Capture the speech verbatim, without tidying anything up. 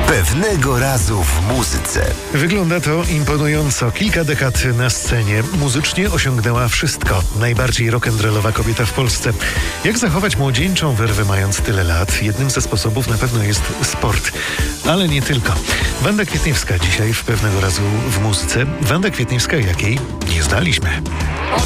Pewnego razu w muzyce. Wygląda to imponująco. Kilka dekad na scenie. Muzycznie osiągnęła wszystko. Najbardziej rock'n'rollowa kobieta w Polsce. Jak zachować młodzieńczą wyrwę mając tyle lat? Jednym ze sposobów na pewno jest sport. Ale nie tylko. Wanda Kwietniewska dzisiaj w Pewnego razu w muzyce. Wanda Kwietniewska, jakiej nie znaliśmy. Od